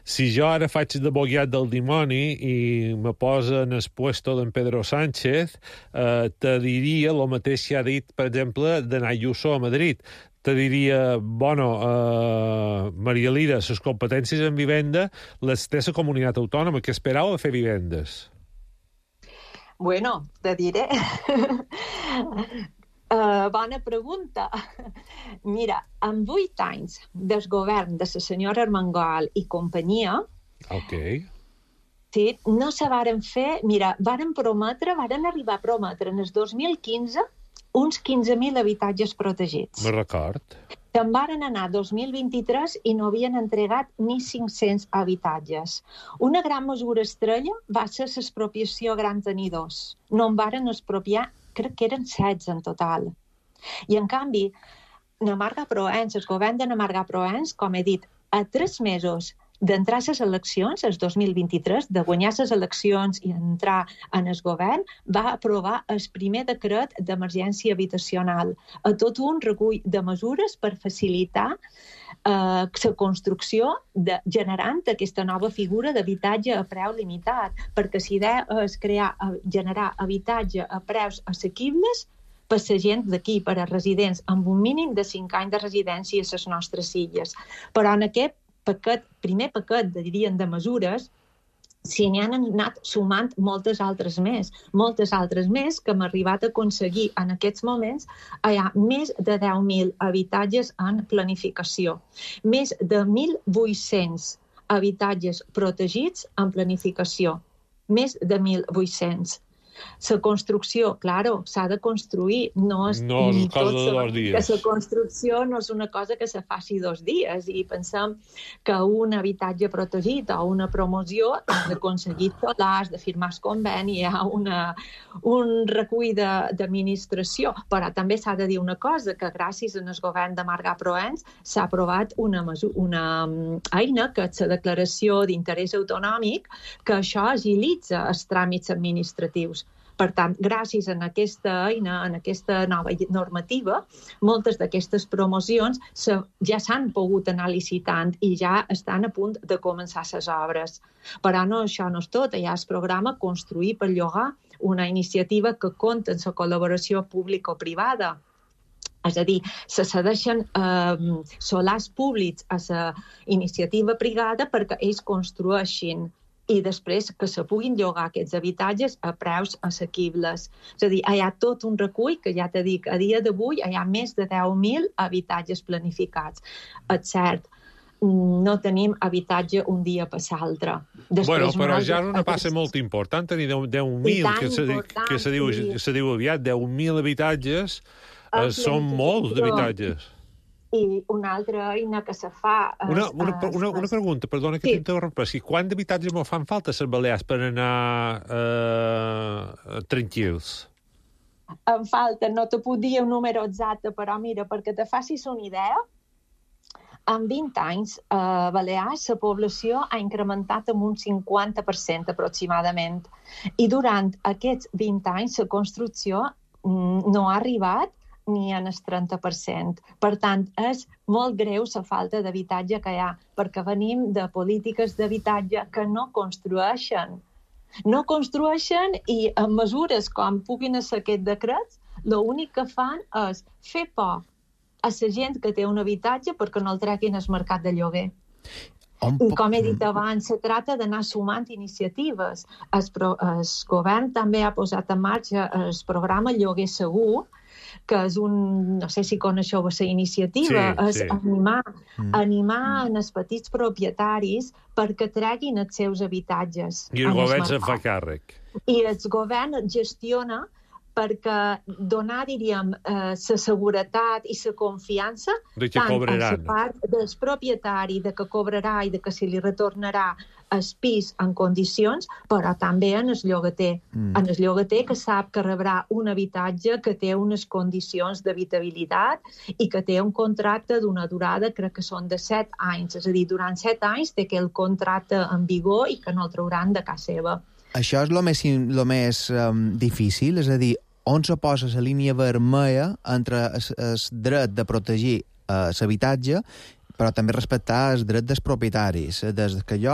Si jo ara faig d'abogat del dimoni i me posa en el puesto d'en Pedro Sánchez, te diria el mateix que ha dit, per exemple, d'anar Ayuso a Madrid. Te diria, Maria Lira, les competències en vivenda les té la comunitat autònoma, que esperava a fer vivendes. Bueno, te diré. Bona pregunta. Mira, en 8 anys del govern de la senyora Armengol i companyia, sí, no se varen fer... Mira, varen arribar a prometre en el 2015 uns 15.000 habitatges protegits. Me record. Se'n varen anar 2023 i no havien entregat ni 500 habitatges. Una gran mesura estrella va ser l'expropiació a grans tenidors. No en varen expropiar, crec que eren 16 en total. I, en canvi, Namarga Proens, el govern de Namarga Proens, com he dit, a 3 mesos d'entrar a les eleccions, el 2023, de guanyar les eleccions i entrar en el govern, va aprovar el primer decret d'emergència habitacional, a tot un recull de mesures per facilitar la construcció generant aquesta nova figura d'habitatge a preu limitat, perquè la idea és generar habitatge a preus assequibles per la gent d'aquí, per a residents, amb un mínim de 5 anys de residència a les nostres illes. Però en aquest primer paquet, diríem, de mesures, s'hi han anat sumant moltes altres més que hem arribat a aconseguir en aquests moments. Hi ha més de 10.000 habitatges en planificació, més de 1.800 habitatges protegits en planificació, més de 1.800. La construcció, claro, s'ha de construir. No és cosa de 2 dies. La construcció no és una cosa que se faci 2 dies i pensem que un habitatge protegit o una promoció has d'aconseguir solars, de firmar el conveni, hi ha un recull d'administració. Però també s'ha de dir una cosa, que gràcies al govern de Marga Proens s'ha aprovat una eina, que és la declaració d'interès autonòmic, que això agilitza els tràmits administratius. Per tant, gràcies a aquesta eina, a aquesta nova normativa, moltes d'aquestes promocions ja s'han pogut anar licitant i ja estan a punt de començar les obres. Però això no és tot. Hi ha el programa Construir per llogar, una iniciativa que compta amb la col·laboració público-privada. És a dir, se cedeixen solars públics a la iniciativa privada perquè ells construeixin i després que se puguin llogar aquests habitatges a preus assequibles. És a dir, hi ha tot un recull que, ja t'he dit, a dia d'avui hi ha més de 10.000 habitatges planificats. És cert, no tenim habitatge un dia per l'altre. Però ja és una passa molt important tenir 10.000, que se diu aviat, 10.000 habitatges, són molts d'habitatges. I una altra eina que se fa... Una pregunta, perdona que t'interrompi. Quant d'habitatges me fan falta a les Balears per anar tranquils? Em falta, no te puc dir un número exacte, però mira, perquè te facis una idea, en 20 anys a Balears la població ha incrementat en un 50% aproximadament. I durant aquests 20 anys la construcció no ha arribat ni en el 30%. Per tant, és molt greu la falta d'habitatge que hi ha, perquè venim de polítiques d'habitatge que no construeixen. No construeixen i amb mesures com puguin ser aquests decrets, l'únic que fan és fer por a la gent que té un habitatge perquè no el treguin al mercat de lloguer. I com he dit abans, se tracta d'anar sumant iniciatives. El govern també ha posat en marxa el programa Lloguer Segur, que és no sé si coneixeu la iniciativa, és animar els petits propietaris perquè treguin els seus habitatges. I el govern se'n fa càrrec. I el govern gestiona perquè donar, diríem, la seguretat i la confiança tant a la part del propietari de que cobrarà i de que se li retornarà el pis en condicions, però també en el llogater. En el llogater que sap que rebrà un habitatge que té unes condicions d'habitabilitat i que té un contracte d'una durada, crec que són de 7 anys. És a dir, durant 7 anys té aquell contracte en vigor i que no el trauran de casa seva. Això és el més difícil, és a dir, on se posa la línia vermella entre el dret de protegir l'habitatge, però també respectar el dret dels propietaris. Des que jo